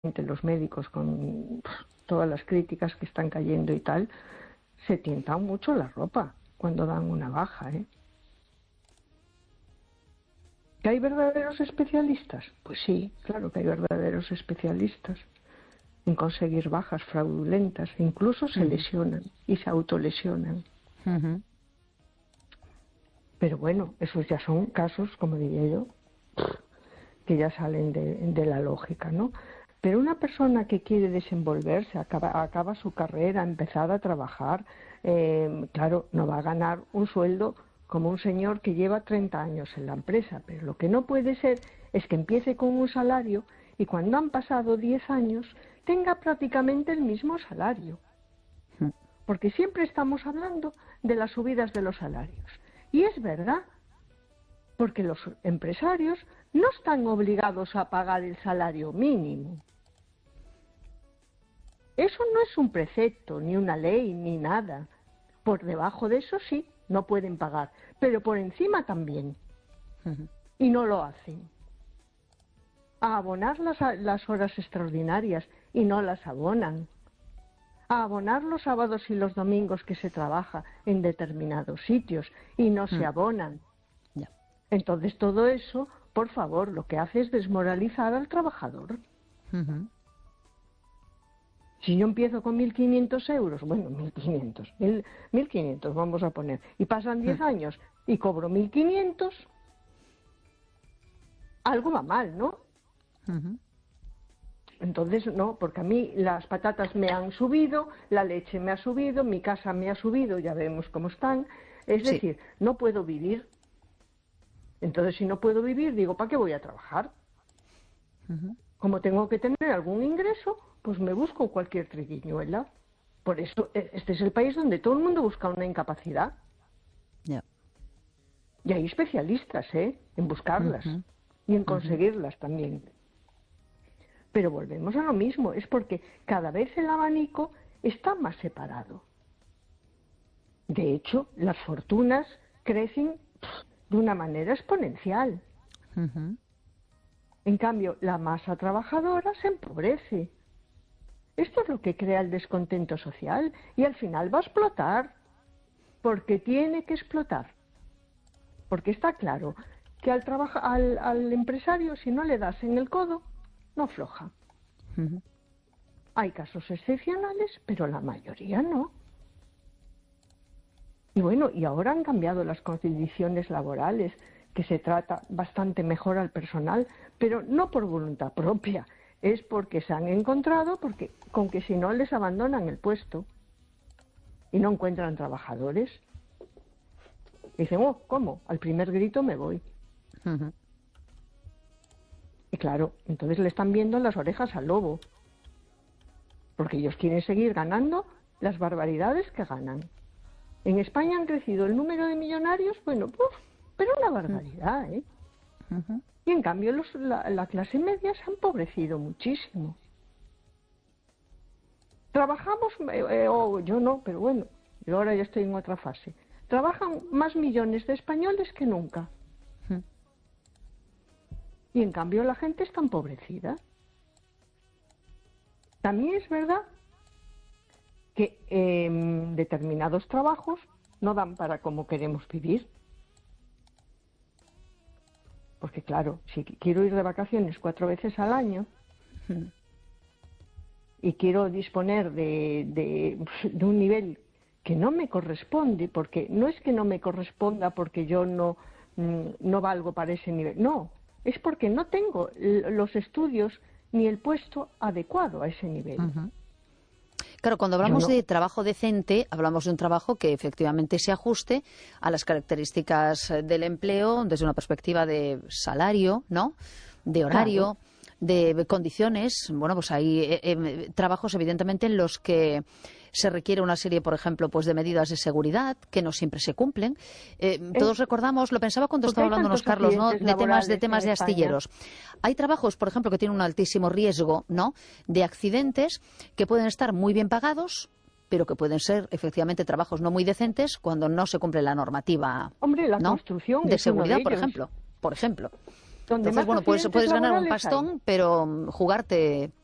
los médicos con todas las críticas que están cayendo y tal, se tientan mucho la ropa cuando dan una baja, ¿eh? ¿Que hay verdaderos especialistas? Pues sí, claro que hay verdaderos especialistas en conseguir bajas fraudulentas, incluso se lesionan y se autolesionan. Pero bueno, esos ya son casos, como diría yo, que ya salen de la lógica, ¿no? Pero una persona que quiere desenvolverse, acaba su carrera, empezar a trabajar, claro, no va a ganar un sueldo como un señor que lleva 30 años en la empresa, pero lo que no puede ser es que empiece con un salario y cuando han pasado 10 años tenga prácticamente el mismo salario. Porque siempre estamos hablando de las subidas de los salarios. Y es verdad, porque los empresarios no están obligados a pagar el salario mínimo. Eso no es un precepto, ni una ley, ni nada. Por debajo de eso sí, no pueden pagar, pero por encima también. Y no lo hacen. A abonar las horas extraordinarias y no las abonan. A abonar los sábados y los domingos que se trabaja en determinados sitios y no se abonan. Entonces todo eso, por favor, lo que hace es desmoralizar al trabajador. Si yo empiezo con 1.500 euros, bueno, 1.500 vamos a poner, y pasan 10 años y cobro 1.500, algo va mal, ¿no? Entonces, no, porque a mí las patatas me han subido, la leche me ha subido, mi casa me ha subido, ya vemos cómo están. Es decir, no puedo vivir. Entonces, si no puedo vivir, digo, ¿para qué voy a trabajar? Como tengo que tener algún ingreso, pues me busco cualquier triguiñuela. Por eso, este es el país donde todo el mundo busca una incapacidad. Y hay especialistas, en buscarlas y en conseguirlas también. Pero volvemos a lo mismo, es porque cada vez el abanico está más separado. De hecho, las fortunas crecen de una manera exponencial. En cambio, la masa trabajadora se empobrece. Esto es lo que crea el descontento social y al final va a explotar, porque tiene que explotar. Porque está claro que al empresario, si no le das en el codo, no afloja. Hay casos excepcionales, pero la mayoría no. Y bueno, y ahora han cambiado las condiciones laborales, que se trata bastante mejor al personal, pero no por voluntad propia, es porque se han encontrado con que si no les abandonan el puesto y no encuentran trabajadores. Dicen, oh, ¿cómo? Al primer grito me voy. Y claro, entonces le están viendo las orejas al lobo, porque ellos quieren seguir ganando las barbaridades que ganan. En España han crecido el número de millonarios, bueno, pero una barbaridad, ¿eh? Y en cambio la clase media se ha empobrecido muchísimo. Trabajamos, yo no, pero bueno, yo ahora ya estoy en otra fase. Trabajan más millones de españoles que nunca. Y en cambio la gente está empobrecida. También es verdad que determinados trabajos no dan para cómo queremos vivir. Porque claro, si quiero ir de vacaciones 4 veces al año y quiero disponer de un nivel que no me corresponde, porque no es que no me corresponda porque yo no valgo para ese nivel, no, es porque no tengo los estudios ni el puesto adecuado a ese nivel. Claro, cuando hablamos de trabajo decente, hablamos de un trabajo que efectivamente se ajuste a las características del empleo desde una perspectiva de salario, ¿no? De horario, de condiciones. Bueno, pues hay trabajos evidentemente en los que se requiere una serie, por ejemplo, pues de medidas de seguridad que no siempre se cumplen. Todos recordamos, lo pensaba cuando estaba hablándonos Carlos, ¿no? de temas de astilleros. Hay trabajos, por ejemplo, que tienen un altísimo riesgo, ¿no? De accidentes que pueden estar muy bien pagados, pero que pueden ser efectivamente trabajos no muy decentes cuando no se cumple la normativa, ¿no? Construcción de seguridad, por ejemplo. Entonces, bueno, puedes ganar un pastón, pero jugarte